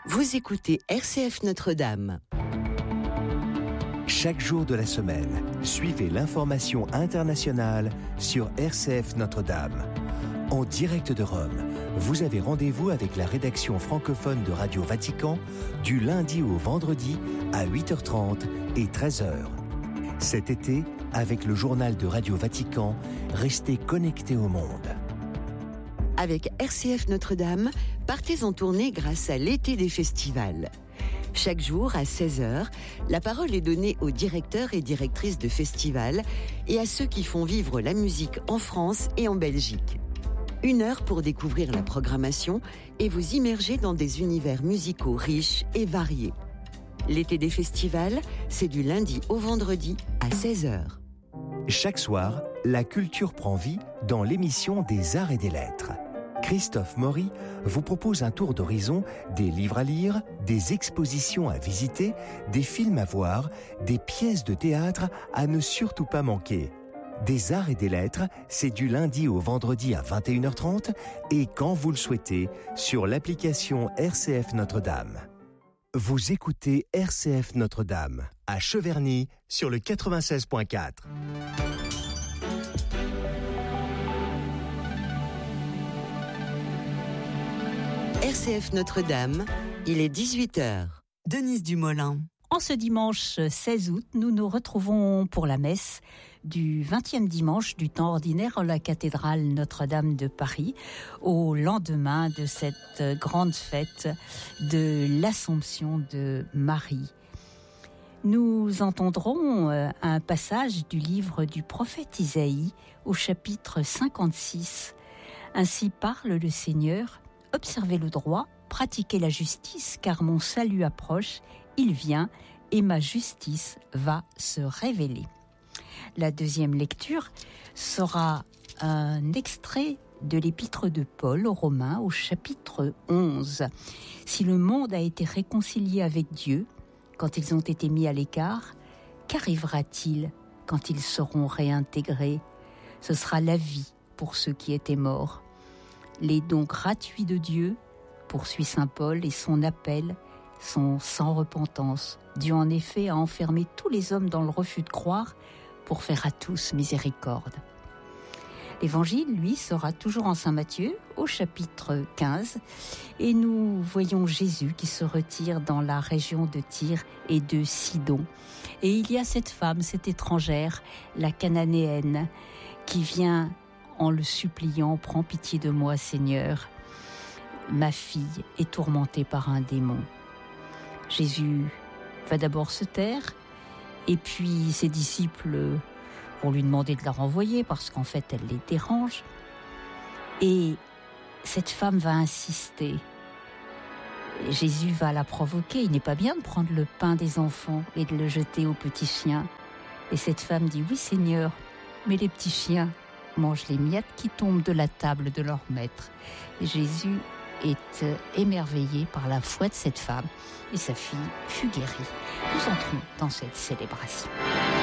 Vous écoutez RCF Notre-Dame. Chaque jour de la semaine, suivez l'information internationale sur RCF Notre-Dame. En direct de Rome, vous avez rendez-vous avec la rédaction francophone de Radio Vatican du lundi au vendredi à 8h30 et 13h. Cet été, avec le journal de Radio Vatican, restez connectés au monde. Avec RCF Notre-Dame, partez en tournée grâce à l'été des festivals. Chaque jour, à 16h, la parole est donnée aux directeurs et directrices de festivals et à ceux qui font vivre la musique en France et en Belgique. 1 heure pour découvrir la programmation et vous immerger dans des univers musicaux riches et variés. L'été des festivals, c'est du lundi au vendredi à 16h. Chaque soir, la culture prend vie dans l'émission des Arts et des Lettres. Christophe Maury vous propose un tour d'horizon des livres à lire, des expositions à visiter, des films à voir, des pièces de théâtre à ne surtout pas manquer. Des Arts et des Lettres, c'est du lundi au vendredi à 21h30 et quand vous le souhaitez, sur l'application RCF Notre-Dame. Vous écoutez RCF Notre-Dame, à Cheverny, sur le 96.4. RCF Notre-Dame, il est 18h. Denise Dumoulin. En ce dimanche 16 août, nous nous retrouvons pour la messe du 20e dimanche du temps ordinaire en la cathédrale Notre-Dame de Paris, au lendemain de cette grande fête de l'Assomption de Marie. Nous entendrons un passage du livre du prophète Isaïe au chapitre 56. Ainsi parle le Seigneur, observez le droit, pratiquez la justice, car mon salut approche, il vient et ma justice va se révéler. La deuxième lecture sera un extrait de l'épître de Paul aux Romains au chapitre 11. Si le monde a été réconcilié avec Dieu quand ils ont été mis à l'écart, qu'arrivera-t-il quand ils seront réintégrés ? Ce sera la vie pour ceux qui étaient morts. Les dons gratuits de Dieu, poursuit saint Paul, et son appel sont sans repentance. Dieu en effet a enfermé tous les hommes dans le refus de croire pour faire à tous miséricorde. L'évangile, lui, sera toujours en saint Matthieu, au chapitre 15, et nous voyons Jésus qui se retire dans la région de Tyr et de Sidon. Et il y a cette femme, cette étrangère, la cananéenne, qui vient en le suppliant, « Prends pitié de moi, Seigneur, ma fille est tourmentée par un démon. » Jésus va d'abord se taire, et puis ses disciples vont lui demander de la renvoyer parce qu'en fait elle les dérange. Et cette femme va insister. Jésus va la provoquer. Il n'est pas bien de prendre le pain des enfants et de le jeter aux petits chiens. Et cette femme dit « Oui, Seigneur, mais les petits chiens mangent les miettes qui tombent de la table de leur maître. » Et Jésus est émerveillé par la foi de cette femme et sa fille fut guérie. Nous entrons dans cette célébration.